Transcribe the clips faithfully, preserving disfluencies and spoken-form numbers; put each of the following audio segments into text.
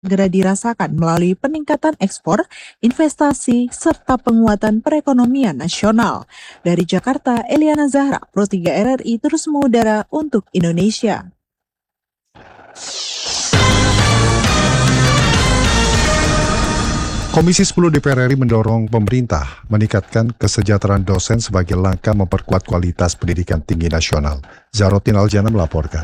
segera dirasakan melalui peningkatan ekspor, investasi, serta penguatan perekonomian nasional. Dari Jakarta, Eliana Zahra, Pro tiga R R I terus mengudara untuk Indonesia. Komisi sepuluh D P R R I mendorong pemerintah meningkatkan kesejahteraan dosen sebagai langkah memperkuat kualitas pendidikan tinggi nasional. Zarotin Aljana melaporkan.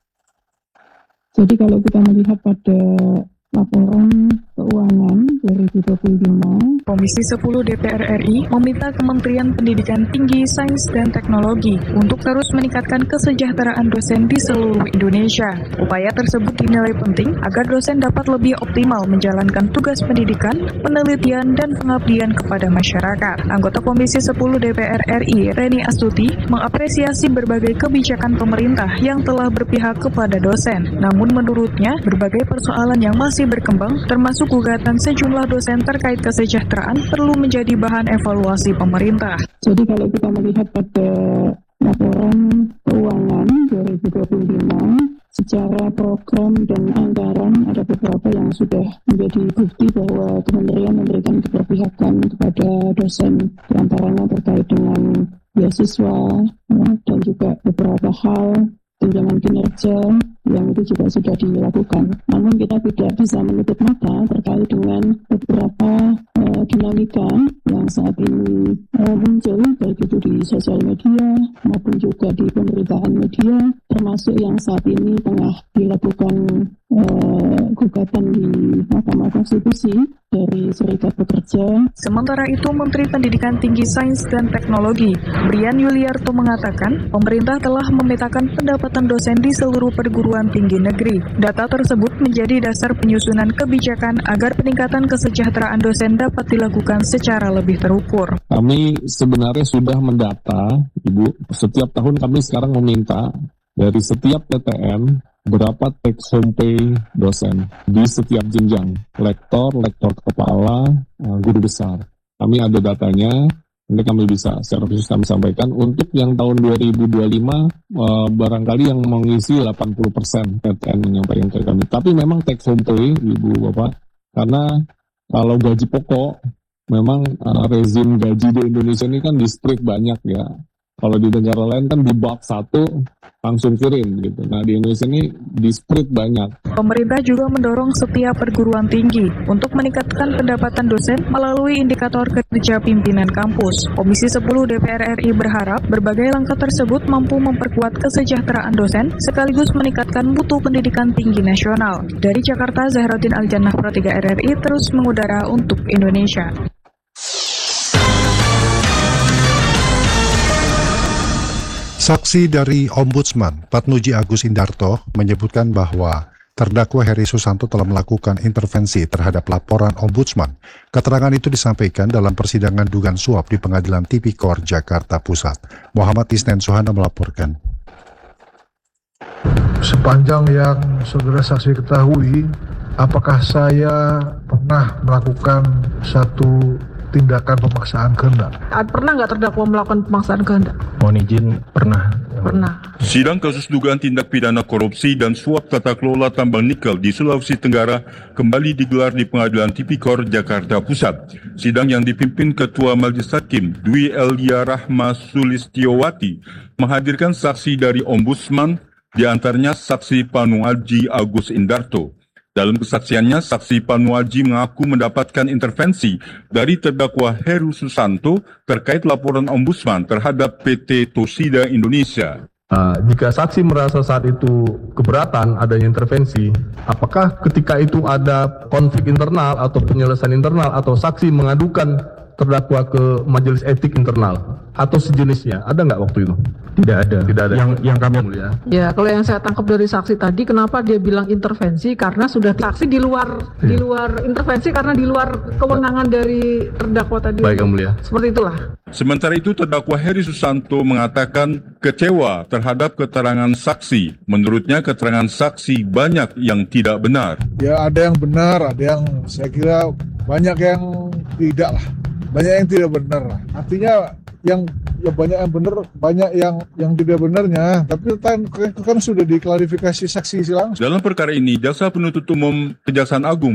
Jadi kalau kita melihat pada laporan keuangan dua ribu dua puluh lima, Komisi sepuluh D P R R I meminta Kementerian Pendidikan Tinggi, Sains dan Teknologi untuk terus meningkatkan kesejahteraan dosen di seluruh Indonesia. Upaya tersebut dinilai penting agar dosen dapat lebih optimal menjalankan tugas pendidikan, penelitian, dan pengabdian kepada masyarakat. Anggota Komisi sepuluh D P R R I, Reni Astuti, mengapresiasi berbagai kebijakan pemerintah yang telah berpihak kepada dosen. Namun menurutnya, berbagai persoalan yang masih berkembang, termasuk gugatan sejumlah dosen terkait kesejahteraan, perlu menjadi bahan evaluasi pemerintah. Jadi kalau kita melihat pada laporan keuangan dua ribu dua puluh lima, secara program dan anggaran ada beberapa yang sudah menjadi bukti bahwa kementerian memberikan keberpihakan kepada dosen, diantaranya terkait dengan beasiswa ya, dan juga beberapa hal tunjangan kinerja yang itu juga sudah dilakukan. Namun kita tidak bisa menutup mata terkait dengan beberapa uh, dinamika yang saat ini uh, muncul, baik itu di sosial media maupun juga di pemberitaan media, termasuk yang saat ini tengah dilakukan uh, gugatan di Mahkamah Konstitusi dari Serikat Pekerja. Sementara itu, Menteri Pendidikan Tinggi, Sains dan Teknologi, Brian Yuliarto mengatakan, pemerintah telah memetakan pendapatan dosen di seluruh perguruan tinggi negeri. Data tersebut menjadi dasar penyusunan kebijakan agar peningkatan kesejahteraan dosen dapat dilakukan secara lebih terukur. Kami sebenarnya sudah mendata, Ibu, setiap tahun kami sekarang meminta dari setiap P T N berapa take home pay dosen di setiap jenjang, lektor, lektor kepala, guru besar. Kami ada datanya, nanti kami bisa secara khusus kami sampaikan. Untuk yang tahun dua ribu dua puluh lima, eh, barangkali yang mengisi delapan puluh persen P T N menyampaikan ke kami. Tapi memang take home pay, Ibu Bapak, karena kalau gaji pokok, memang eh, rezim gaji di Indonesia ini kan di-split banyak ya. Kalau di negara lain kan di bab satu langsung kirim gitu. Nah di Indonesia ini di-split banyak. Pemerintah juga mendorong setiap perguruan tinggi untuk meningkatkan pendapatan dosen melalui indikator kerja pimpinan kampus. Komisi sepuluh D P R R I berharap berbagai langkah tersebut mampu memperkuat kesejahteraan dosen sekaligus meningkatkan mutu pendidikan tinggi nasional. Dari Jakarta, Zahrotin Aljana, Pro tiga R R I terus mengudara untuk Indonesia. Saksi dari Ombudsman Patnuji Agus Indarto menyebutkan bahwa terdakwa Heri Susanto telah melakukan intervensi terhadap laporan Ombudsman. Keterangan itu disampaikan dalam persidangan dugaan suap di Pengadilan Tipikor Jakarta Pusat. Muhammad Isnen Suhana melaporkan. Sepanjang yang saudara saksi ketahui, apakah saya pernah melakukan satu tindakan pemaksaan kehendak? Pernah nggak terdakwa melakukan pemaksaan kehendak? Mohon izin, pernah. Pernah. Sidang kasus dugaan tindak pidana korupsi dan suap tata kelola tambang nikel di Sulawesi Tenggara kembali digelar di Pengadilan Tipikor Jakarta Pusat. Sidang yang dipimpin Ketua Majelis Hakim Dwi Elia Rahma Sulistiowati menghadirkan saksi dari Ombudsman, di antaranya saksi Panuaji Agus Indarto. Dalam kesaksiannya, saksi Panuaji mengaku mendapatkan intervensi dari terdakwa Heru Susanto terkait laporan Ombudsman terhadap P T Tosida Indonesia. Uh, jika saksi merasa saat itu keberatan adanya intervensi, apakah ketika itu ada konflik internal atau penyelesaian internal atau saksi mengadukan terdakwa ke majelis etik internal atau sejenisnya, ada nggak waktu itu? Tidak ada. Tidak ada. Yang yang kami mulia. Ya, kalau yang saya tangkap dari saksi tadi, kenapa dia bilang intervensi? Karena sudah saksi di luar ya. di luar intervensi karena di luar kewenangan dari terdakwa tadi. Baik, Yang Mulia. Seperti itulah. Sementara itu, terdakwa Heri Susanto mengatakan kecewa terhadap keterangan saksi. Menurutnya, keterangan saksi banyak yang tidak benar. Ya, ada yang benar, ada yang saya kira banyak yang tidak lah. Banyak yang tidak benar. Artinya yang ya banyak yang benar, banyak yang yang tidak benarnya. Tapi kan, kan sudah diklarifikasi saksi langsung. Dalam perkara ini, Jaksa Penuntut Umum Kejaksaan Agung